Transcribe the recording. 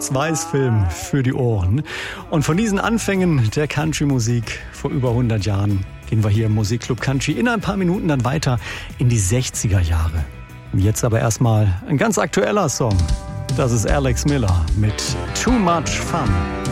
Schwarz-Weiß-Film für die Ohren. Und von diesen Anfängen der Country-Musik vor über 100 Jahren gehen wir hier im Musikclub Country in ein paar Minuten dann weiter in die 60er Jahre. Jetzt aber erstmal ein ganz aktueller Song. Das ist Alex Miller mit Too Much Fun.